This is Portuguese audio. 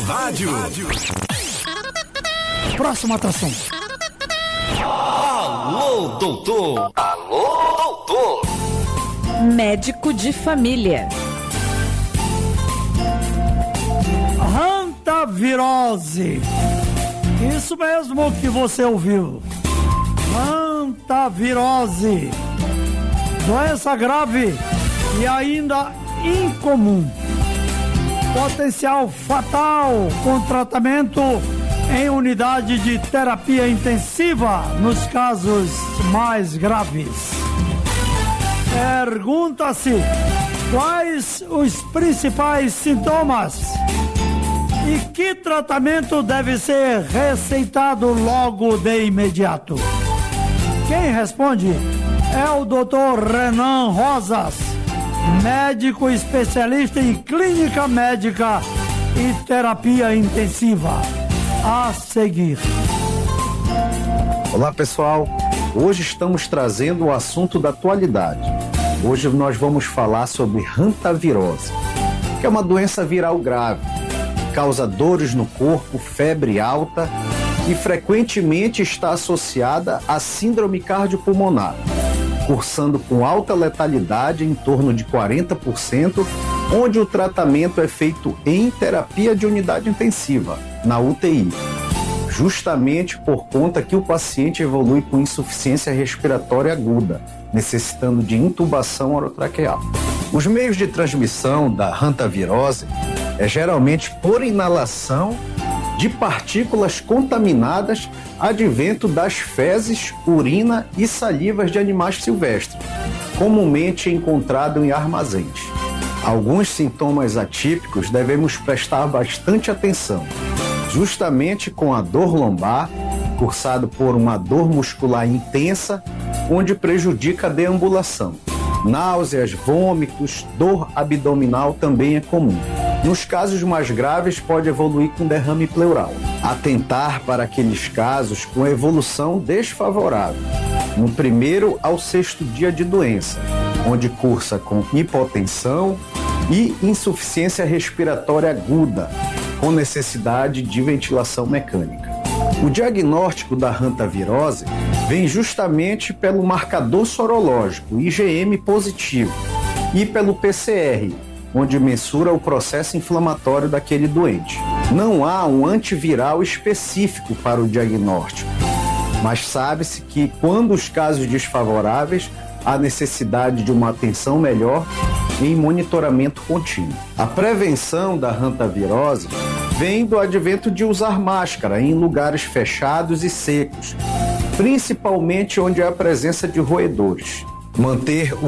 rádio. Próxima atração. Alô, doutor. Alô, doutor. Médico de família. Hantavirose. Isso mesmo que você ouviu. Hantavirose. Doença grave e ainda incomum. Potencial fatal com tratamento em unidade de terapia intensiva nos casos mais graves. Pergunta-se quais os principais sintomas e que tratamento deve ser receitado logo de imediato. Quem responde é o Dr. Renan Rosas, médico especialista em clínica médica e terapia intensiva. A seguir. Olá, pessoal. Hoje estamos trazendo o assunto da atualidade. Hoje nós vamos falar sobre hantavirose, que é uma doença viral grave, que causa dores no corpo, febre alta e frequentemente está associada à síndrome cardiopulmonar, cursando com alta letalidade em torno de 40%, onde o tratamento é feito em terapia de unidade intensiva, na UTI, justamente por conta que o paciente evolui com insuficiência respiratória aguda, necessitando de intubação orotraqueal. Os meios de transmissão da hantavirose é geralmente por inalação de partículas contaminadas advento das fezes, urina e salivas de animais silvestres, comumente encontrado em armazéns. Alguns sintomas atípicos devemos prestar bastante atenção, justamente com a dor lombar, cursado por uma dor muscular intensa, onde prejudica a deambulação. Náuseas, vômitos, dor abdominal também é comum. Nos casos mais graves, pode evoluir com derrame pleural. Atentar para aqueles casos com evolução desfavorável, no 1º ao 6º dia de doença, onde cursa com hipotensão e insuficiência respiratória aguda, com necessidade de ventilação mecânica. O diagnóstico da hantavirose vem justamente pelo marcador sorológico, IgM positivo, e pelo PCR, onde mensura o processo inflamatório daquele doente. Não há um antiviral específico para o diagnóstico, mas sabe-se que quando os casos desfavoráveis, há necessidade de uma atenção melhor em monitoramento contínuo. A prevenção da hantavirose vem do advento de usar máscara em lugares fechados e secos, principalmente onde há presença de roedores. Manter o